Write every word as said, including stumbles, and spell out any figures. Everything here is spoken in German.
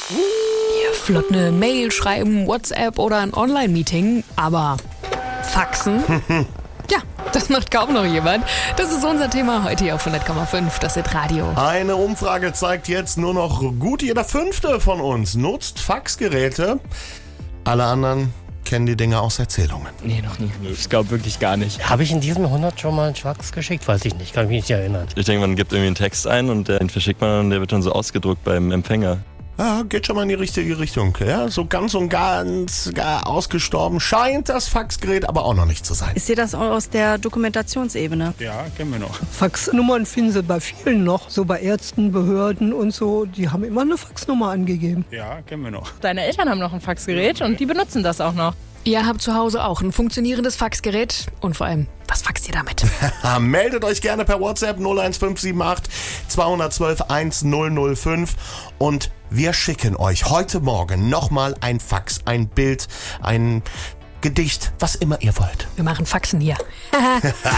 Hier flott eine Mail schreiben, WhatsApp oder ein Online-Meeting, aber Faxen? Ja, das macht kaum noch jemand. Das ist unser Thema heute hier auf hundert Komma fünf, das ist Radio. Eine Umfrage zeigt jetzt, nur noch gut jeder Fünfte von uns nutzt Faxgeräte. Alle anderen kennen die Dinge aus Erzählungen. Nee, noch nie. Ich glaube wirklich gar nicht. Habe ich in diesem Jahrhundert schon mal einen Fax geschickt? Weiß ich nicht, kann mich nicht erinnern. Ich denke, man gibt irgendwie einen Text ein und den verschickt man und der wird dann so ausgedruckt beim Empfänger. Ja, geht schon mal in die richtige Richtung. Ja, so ganz und ganz gar ausgestorben scheint das Faxgerät aber auch noch nicht zu sein. Ich sehe das auch aus der Dokumentationsebene. Ja, kennen wir noch. Faxnummern finden Sie bei vielen noch, so bei Ärzten, Behörden und so. Die haben immer eine Faxnummer angegeben. Ja, kennen wir noch. Deine Eltern haben noch ein Faxgerät und die benutzen das auch noch. Ihr habt zu Hause auch ein funktionierendes Faxgerät und vor allem, was faxt ihr damit? Meldet euch gerne per WhatsApp null eins fünf sieben acht zwei eins zwei eins null null fünf und wir schicken euch heute Morgen nochmal ein Fax, ein Bild, ein Gedicht, was immer ihr wollt. Wir machen Faxen hier.